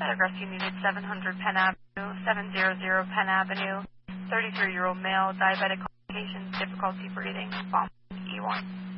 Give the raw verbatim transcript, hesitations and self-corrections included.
Medic Rescue needed seven hundred Penn Avenue, seven hundred Penn Avenue, thirty-three-year-old male, diabetic complications, difficulty breathing, bomb E one.